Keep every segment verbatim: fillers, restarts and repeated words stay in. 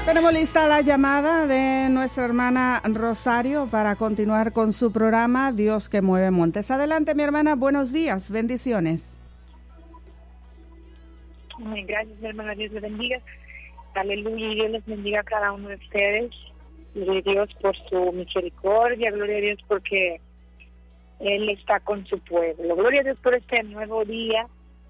Tenemos lista la llamada de nuestra hermana Rosario para continuar con su programa Dios que mueve montes. Adelante, mi hermana, buenos días, bendiciones. Muy gracias, mi hermana, Dios les bendiga. Aleluya, y Dios les bendiga a cada uno de ustedes. Gloria a Dios por su misericordia, gloria a Dios porque Él está con su pueblo. Gloria a Dios por este nuevo día.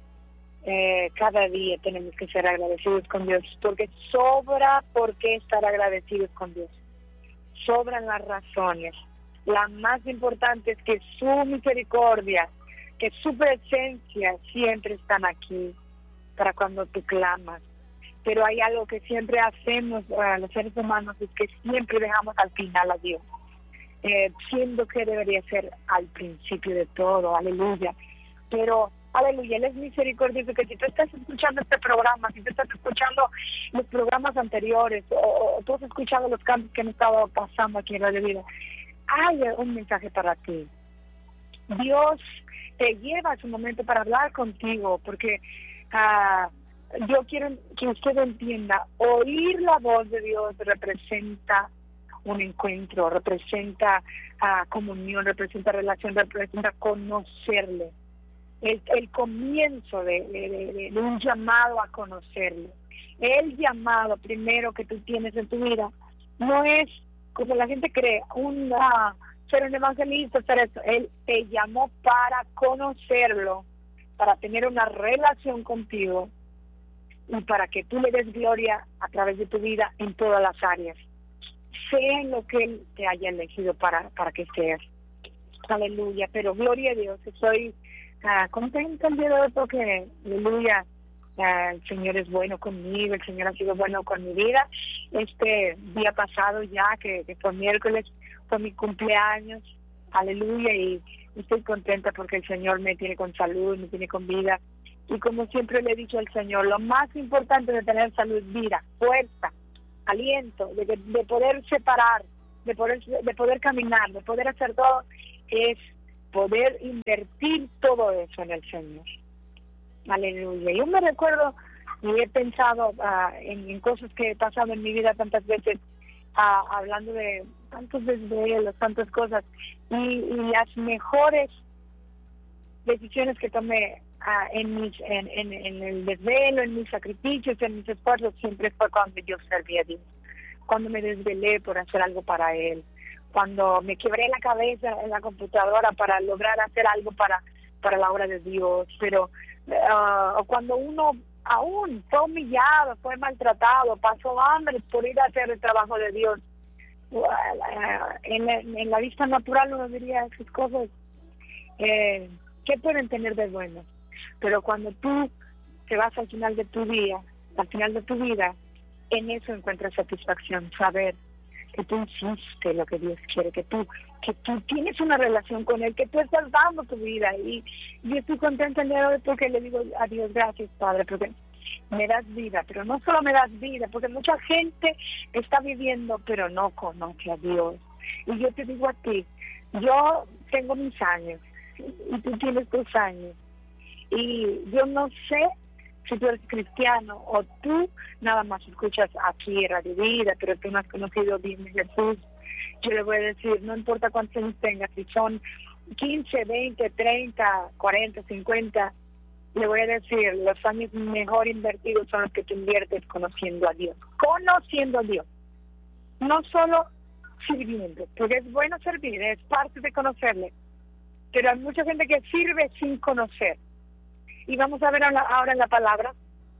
Eh, cada día tenemos que ser agradecidos con Dios, porque sobra por qué estar agradecidos con Dios. Sobran las razones. La más importante es que su misericordia, que su presencia siempre están aquí para cuando tú clamas. Pero hay algo que siempre hacemos uh, los seres humanos, es que siempre dejamos al final a Dios, eh, siendo que debería ser al principio de todo. Aleluya. Pero aleluya, Él es misericordioso, que si tú estás escuchando este programa, si tú estás escuchando los programas anteriores, o, o tú has escuchado los cambios que han estado pasando aquí en Radio Vida, hay un mensaje para ti. Dios te lleva a su momento para hablar contigo, porque uh, yo quiero que usted entienda, oír la voz de Dios representa un encuentro, representa uh, comunión, representa relación, representa conocerle. El, el comienzo de, de, de, de un llamado a conocerle. El llamado primero que tú tienes en tu vida no es, como la gente cree, un, uh, ser un evangelista, ser esto. Él te llamó para conocerlo, para tener una relación contigo y para que tú le des gloria a través de tu vida en todas las áreas, sea en lo que Él te haya elegido para, para que seas. Aleluya, pero gloria a Dios, estoy Ah, contenta el día de hoy porque, aleluya, ah, el Señor es bueno conmigo, el Señor ha sido bueno con mi vida. Este día pasado ya, que, que fue miércoles, fue mi cumpleaños, aleluya, y estoy contenta porque el Señor me tiene con salud, me tiene con vida. Y como siempre le he dicho al Señor, lo más importante de tener salud es vida, fuerza, aliento, de, de poder separar, de poder, de poder caminar, de poder hacer todo, es poder invertir todo eso en el Señor. Aleluya. Yo me recuerdo y he pensado uh, en, en cosas que he pasado en mi vida tantas veces, uh, hablando de tantos desvelos, tantas cosas, y, y las mejores decisiones que tomé uh, en, mis, en, en, en el desvelo, en mis sacrificios, en mis esfuerzos, siempre fue cuando yo servía a Dios, cuando me desvelé por hacer algo para Él, cuando me quebré la cabeza en la computadora para lograr hacer algo para, para la obra de Dios, pero uh, cuando uno aún fue humillado, fue maltratado, pasó hambre por ir a hacer el trabajo de Dios, uh, en, la, en la vista natural uno diría esas cosas, eh, ¿qué pueden tener de bueno? Pero cuando tú te vas al final de tu día, al final de tu vida, en eso encuentras satisfacción, saber que tú hiciste lo que Dios quiere, que tú que tú tienes una relación con Él, que tú estás dando tu vida. Y yo estoy contenta el día de hoy porque le digo a Dios, gracias, Padre, porque me das vida, pero no solo me das vida, porque mucha gente está viviendo, pero no conoce a Dios. Y yo te digo a ti, yo tengo mis años, y tú tienes tus años, y yo no sé si tú eres cristiano o tú nada más escuchas aquí Radio Vida, pero tú no has conocido bien a Jesús. Yo le voy a decir, no importa cuántos años tengas, si son quince, veinte, treinta, cuarenta, cincuenta, le voy a decir, los años mejor invertidos son los que tú inviertes conociendo a Dios. Conociendo a Dios. No solo sirviendo, porque es bueno servir, es parte de conocerle. Pero hay mucha gente que sirve sin conocer. Y vamos a ver ahora en la palabra,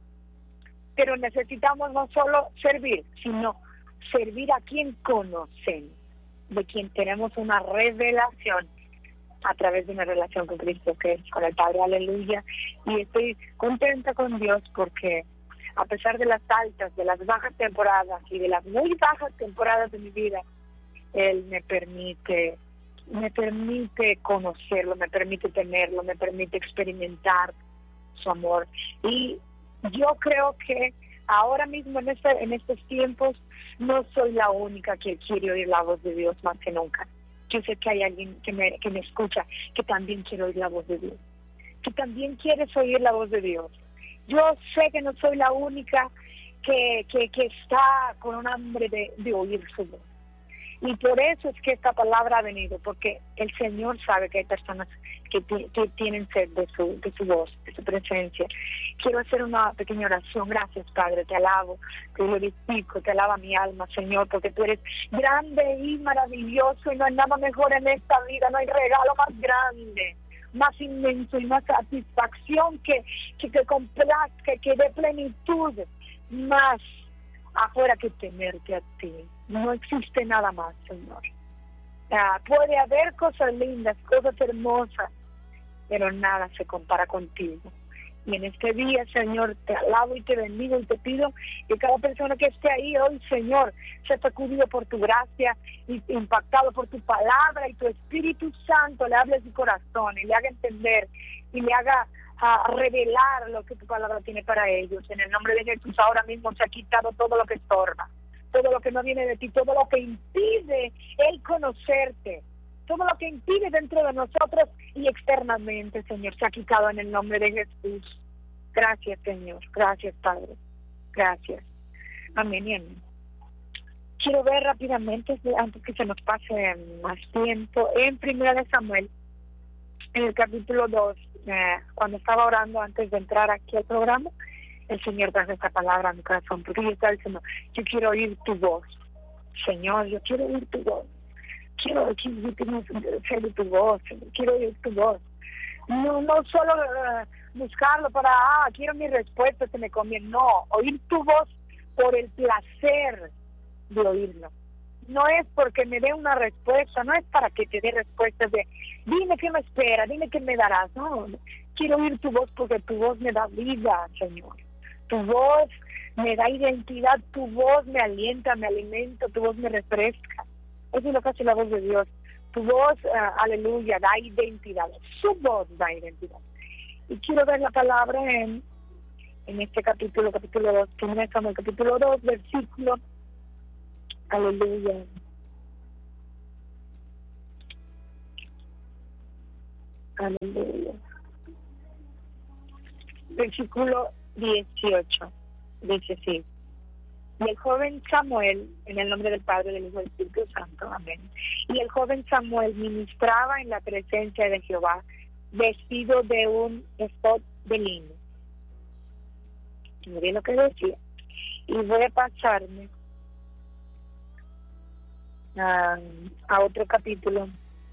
pero necesitamos no solo servir, sino servir a quien conocen, de quien tenemos una revelación a través de una relación con Cristo, que es con el Padre, aleluya. Y estoy contenta con Dios porque a pesar de las altas, de las bajas temporadas y de las muy bajas temporadas de mi vida, Él me permite, me permite conocerlo, me permite tenerlo, me permite experimentar su amor. Y yo creo que ahora mismo en este en estos tiempos no soy la única que quiere oír la voz de Dios más que nunca. Yo sé que hay alguien que me que me escucha que también quiere oír la voz de Dios, que también quieres oír la voz de Dios. Yo sé que no soy la única que, que, que está con un hambre de, de oír su voz. Y por eso es que esta palabra ha venido, porque el Señor sabe que hay personas que, que tienen sed de su, de su voz, de su presencia. Quiero hacer una pequeña oración. Gracias, Padre, te alabo, te glorifico, te alaba mi alma, Señor, porque tú eres grande y maravilloso y no hay nada mejor en esta vida, no hay regalo más grande, más inmenso y más satisfacción que, que te complazca, que dé plenitud más afuera que temerte a ti. No existe nada más, Señor. Ah, puede haber cosas lindas, cosas hermosas, pero nada se compara contigo. Y en este día, Señor, te alabo y te bendigo y te pido que cada persona que esté ahí hoy, Señor, sea sacudido por tu gracia y impactado por tu palabra, y tu Espíritu Santo le hable a su corazón y le haga entender y le haga a revelar lo que tu palabra tiene para ellos. En el nombre de Jesús, ahora mismo se ha quitado todo lo que estorba, todo lo que no viene de ti, todo lo que impide el conocerte, todo lo que impide dentro de nosotros y externamente, Señor, se ha quitado en el nombre de Jesús. Gracias, Señor. Gracias, Padre. Gracias. Amén y amén. Quiero ver rápidamente, antes que se nos pase más tiempo, en Primera de Samuel, en el capítulo dos, eh, cuando estaba orando antes de entrar aquí al programa, el Señor trajo esta palabra a mi corazón, porque yo estaba diciendo, yo quiero oír tu voz, Señor, yo quiero oír tu voz, quiero quiero oír tu voz, quiero oír tu voz. No, no solo uh, buscarlo para, ah, quiero mi respuesta, se me conviene, no, oír tu voz por el placer de oírlo. No es porque me dé una respuesta, no es para que te dé respuestas de, dime qué me espera, dime qué me darás, no, quiero oír tu voz porque tu voz me da vida, Señor. Tu voz me da identidad, tu voz me alienta, me alimenta, tu voz me refresca. Eso es lo que hace la voz de Dios. Tu voz, uh, aleluya, da identidad. Su voz da identidad. Y quiero ver la palabra en, en este capítulo, capítulo dos, que no estamos en el capítulo dos, versículo, aleluya. Aleluya. Versículo dieciocho, dice así: y el joven Samuel, en el nombre del Padre, del Hijo y del Espíritu Santo, amén, y el joven Samuel ministraba en la presencia de Jehová, vestido de un efod de lino. Miré lo que decía, y voy a pasarme a, a otro capítulo,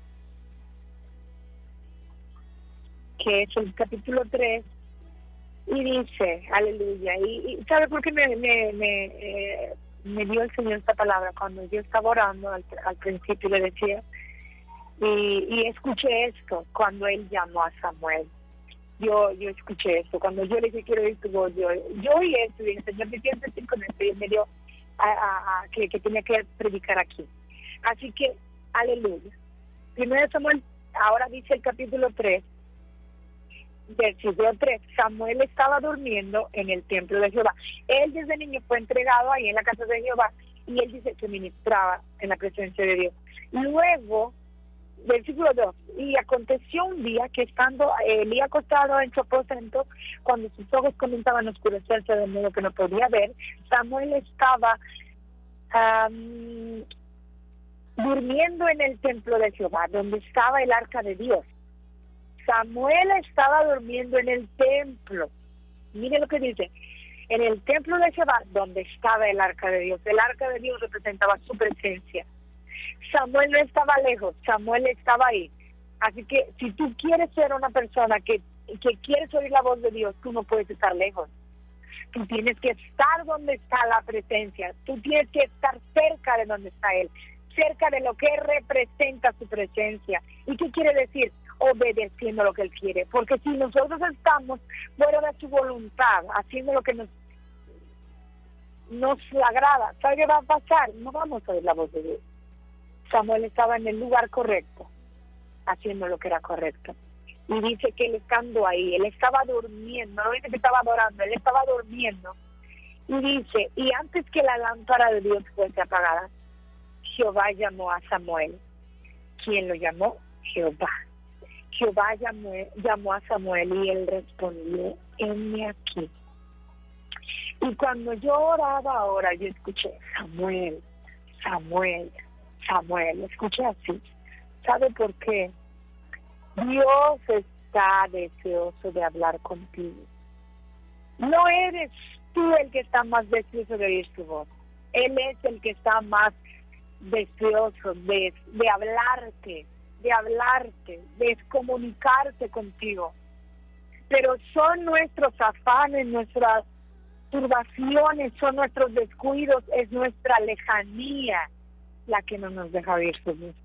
que es el capítulo tres, y dice, aleluya, y, y ¿sabe por qué me, me, me, eh, me dio el Señor esta palabra? Cuando yo estaba orando al, al principio le decía, y, y escuché esto cuando Él llamó a Samuel. Yo yo escuché esto, cuando yo le dije, quiero oír tu voz, yo, yo oí esto, y el Señor me siente así con esto, y Él me dio a, a, a, que, que tenía que predicar aquí. Así que, aleluya. Primero Samuel, ahora dice el capítulo tres, versículo tres, Samuel estaba durmiendo en el templo de Jehová. Él desde niño fue entregado ahí en la casa de Jehová, y él dice que ministraba en la presencia de Dios. Luego, versículo dos, y aconteció un día que estando Elías acostado en su aposento, cuando sus ojos comenzaban a oscurecerse de modo que no podía ver, Samuel estaba um, durmiendo en el templo de Jehová, donde estaba el arca de Dios. Samuel estaba durmiendo en el templo. Mire lo que dice, en el templo de Jehová, donde estaba el arca de Dios. El arca de Dios representaba su presencia. Samuel no estaba lejos, Samuel estaba ahí. Así que si tú quieres ser una persona que, que quieres oír la voz de Dios, tú no puedes estar lejos. Tú tienes que estar donde está la presencia. Tú tienes que estar cerca de donde está Él, cerca de lo que representa su presencia. ¿Y qué quiere decir? Obedeciendo lo que Él quiere, porque si nosotros estamos fuera de su voluntad, haciendo lo que nos nos agrada, ¿sabe qué va a pasar? No vamos a oír la voz de Dios. Samuel estaba en el lugar correcto, haciendo lo que era correcto, y dice que él estando ahí, él estaba durmiendo, no dice que estaba adorando, él estaba durmiendo, y dice, y antes que la lámpara de Dios fuese apagada, Jehová llamó a Samuel. ¿Quién lo llamó? Jehová. Jehová llamó, llamó a Samuel y él respondió, heme aquí. Y cuando yo oraba ahora, yo escuché, Samuel, Samuel, Samuel, escuché así. ¿Sabe por qué? Dios está deseoso de hablar contigo. No eres tú el que está más deseoso de oír su voz. Él es el que está más deseoso de, de hablarte, de hablarte, de comunicarse contigo. Pero son nuestros afanes, nuestras turbaciones, son nuestros descuidos, es nuestra lejanía la que no nos deja oír su voz.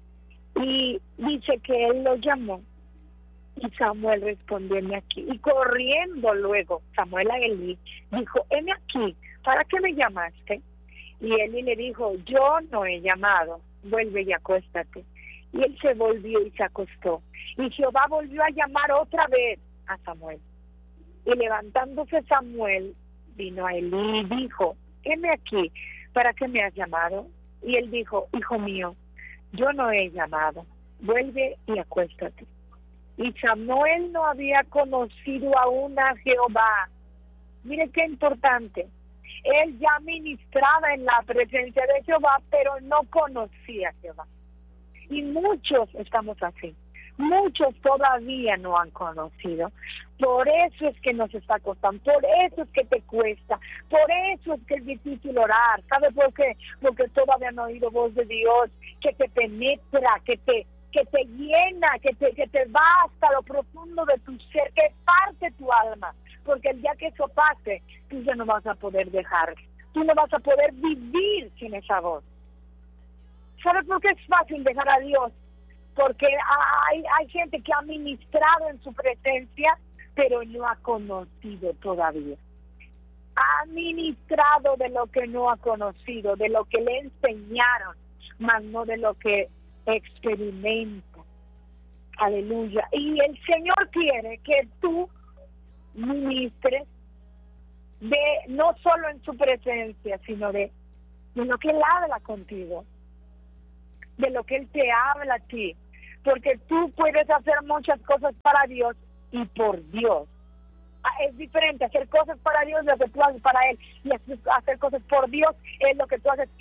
Y dice que él lo llamó y Samuel respondió, heme aquí. Y corriendo luego Samuel a Elí dijo, heme aquí, ¿para qué me llamaste? Y Elí le dijo, yo no he llamado, vuelve y acuéstate. Y él se volvió y se acostó. Y Jehová volvió a llamar otra vez a Samuel. Y levantándose Samuel, vino a Elí y dijo, heme aquí, ¿para qué me has llamado? Y él dijo, hijo mío, yo no he llamado, vuelve y acuéstate. Y Samuel no había conocido aún a Jehová. Mire qué importante. Él ya ministraba en la presencia de Jehová, pero no conocía a Jehová. Y muchos estamos así. Muchos todavía no han conocido. Por eso es que nos está costando, por eso es que te cuesta, por eso es que es difícil orar. ¿Sabe por qué? Porque todavía no han oído voz de Dios que te penetra, que te que te llena, que te, que te va hasta lo profundo de tu ser, que parte tu alma. Porque el día que eso pase, tú ya no vas a poder dejar, tú no vas a poder vivir sin esa voz. ¿Sabe por qué es fácil dejar a Dios? Porque hay, hay gente que ha ministrado en su presencia, pero no ha conocido todavía. Ha ministrado de lo que no ha conocido, de lo que le enseñaron, mas no de lo que experimenta. Aleluya. Y el Señor quiere que tú ministres de no solo en su presencia, sino de, de lo que Él habla contigo, de lo que Él te habla a ti, porque tú puedes hacer muchas cosas para Dios y por Dios. Es diferente hacer cosas para Dios de lo que tú haces para Él, y hacer cosas por Dios es lo que tú haces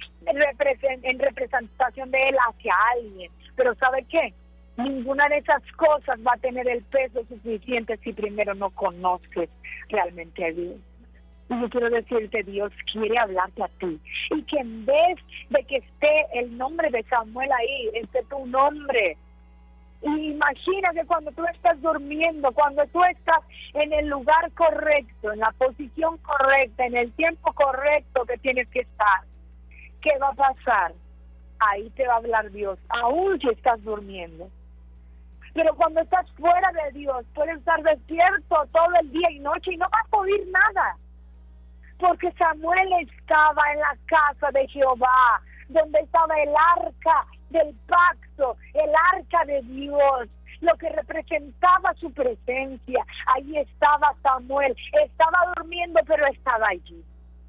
en representación de Él hacia alguien. Pero ¿sabe qué? Ninguna de esas cosas va a tener el peso suficiente si primero no conoces realmente a Dios. Y yo quiero decirte, Dios quiere hablarte a ti. Y que en vez de que esté el nombre de Samuel ahí, esté tu nombre. Y imagina que cuando tú estás durmiendo, cuando tú estás en el lugar correcto, en la posición correcta, en el tiempo correcto que tienes que estar, ¿qué va a pasar? Ahí te va a hablar Dios, aún si estás durmiendo. Pero cuando estás fuera de Dios, puedes estar despierto todo el día y noche y no vas a oír nada. Porque Samuel estaba en la casa de Jehová, donde estaba el arca del pacto, el arca de Dios, lo que representaba su presencia. Ahí estaba Samuel, estaba durmiendo, pero estaba allí.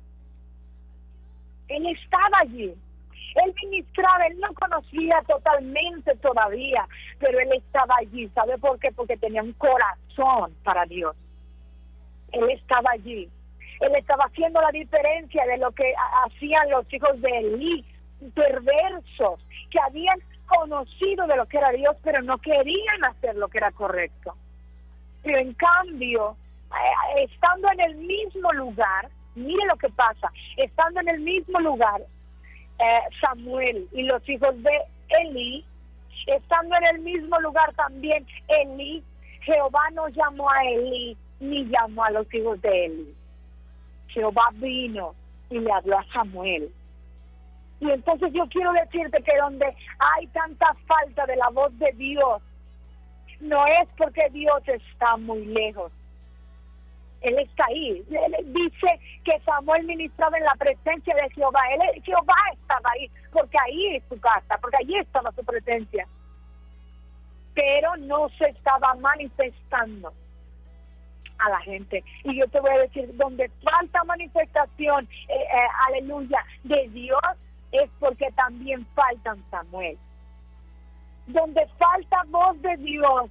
Él estaba allí. Él ministraba, él no conocía totalmente todavía, pero él estaba allí. ¿Sabe por qué? Porque tenía un corazón para Dios. Él estaba allí. Él estaba haciendo la diferencia de lo que hacían los hijos de Elí, perversos, que habían conocido de lo que era Dios, pero no querían hacer lo que era correcto. Pero en cambio, eh, estando en el mismo lugar, mire lo que pasa, estando en el mismo lugar, eh, Samuel y los hijos de Elí, estando en el mismo lugar también Elí, Jehová no llamó a Elí, ni llamó a los hijos de Elí. Jehová vino y le habló a Samuel. Y entonces yo quiero decirte que donde hay tanta falta de la voz de Dios, no es porque Dios está muy lejos. Él está ahí. Él dice que Samuel ministraba en la presencia de Jehová. Él, Jehová estaba ahí, porque ahí es su casa, porque allí estaba su presencia. Pero no se estaba manifestando a la gente. Y yo te voy a decir, donde falta manifestación, eh, eh, aleluya, de Dios, es porque también faltan Samuel. Donde falta voz de Dios,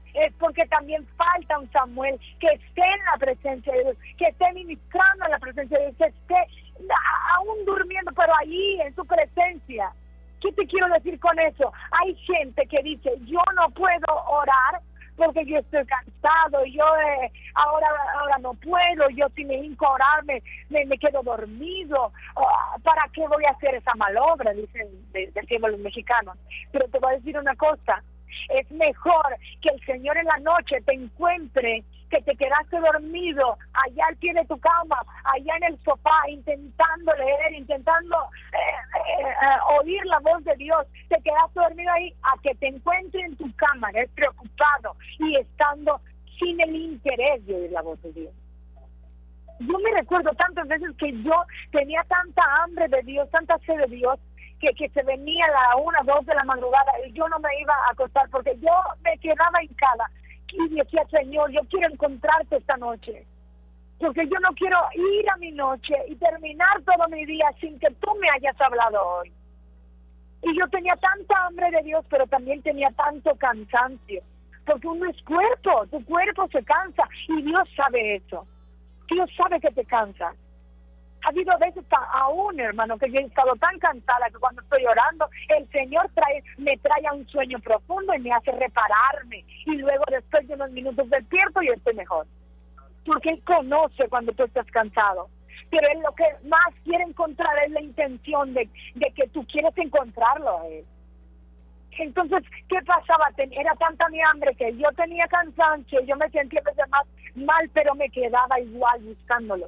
es porque también falta un Samuel que esté en la presencia de Dios, que esté ministrando en la presencia de Dios, que esté aún durmiendo, pero ahí en su presencia. ¿Qué te quiero decir con eso? Hay gente que dice, yo no puedo orar porque yo estoy cansado, yo eh, ahora ahora no puedo, yo si me hinco a orar me, me, me quedo dormido, oh, ¿para qué voy a hacer esa malobra? Dicen, de, decimos los mexicanos. Pero te voy a decir una cosa, es mejor que el Señor en la noche te encuentre, que te quedaste dormido allá al pie de tu cama, allá en el sofá, intentando leer, intentando eh, eh, eh, oír la voz de Dios, te quedaste dormido ahí, a que te encuentre en tu cama, despreocupado y estando sin el interés de oír la voz de Dios. Yo me recuerdo tantas veces que yo tenía tanta hambre de Dios, tanta sed de Dios, que, que se venía a la una, dos de la madrugada y yo no me iba a acostar porque yo me quedaba hincada y decía, Señor, yo quiero encontrarte esta noche, porque yo no quiero ir a mi noche y terminar todo mi día sin que tú me hayas hablado hoy. Y yo tenía tanta hambre de Dios, pero también tenía tanto cansancio, porque uno es cuerpo, tu cuerpo se cansa y Dios sabe eso. Dios sabe que te cansas. Ha habido veces aún, hermano, que yo he estado tan cansada que cuando estoy orando, el Señor trae, me trae a un sueño profundo y me hace repararme. Y luego, después de unos minutos despierto, yo estoy mejor. Porque Él conoce cuando tú estás cansado. Pero Él lo que más quiere encontrar es la intención de, de que tú quieres encontrarlo a Él. Entonces, ¿qué pasaba? Era tanta mi hambre que yo tenía cansancio, yo me sentía a veces más mal, pero me quedaba igual buscándolo.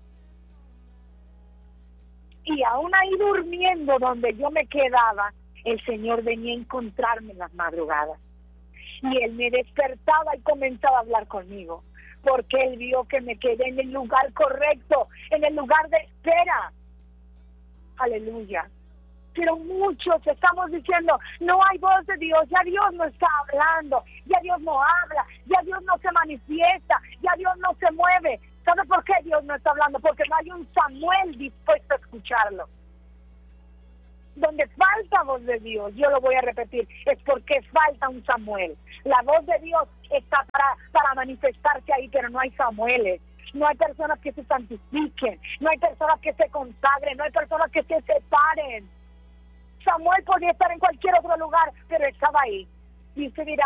Y aún ahí durmiendo donde yo me quedaba, el Señor venía a encontrarme en las madrugadas. Y Él me despertaba y comenzaba a hablar conmigo, porque Él vio que me quedé en el lugar correcto, en el lugar de espera. Aleluya. Pero muchos estamos diciendo, no hay voz de Dios, ya Dios no está hablando, ya Dios no habla, ya Dios no se manifiesta, ya Dios no se mueve. ¿Sabe por qué Dios no está hablando? Porque no hay un Samuel dispuesto a escucharlo. Donde falta voz de Dios, yo lo voy a repetir, es porque falta un Samuel. La voz de Dios está para, para manifestarse ahí, pero no hay Samueles. No hay personas que se santifiquen, no hay personas que se consagren, no hay personas que se separen. Samuel podía estar en cualquier otro lugar, pero estaba ahí. Y usted dirá,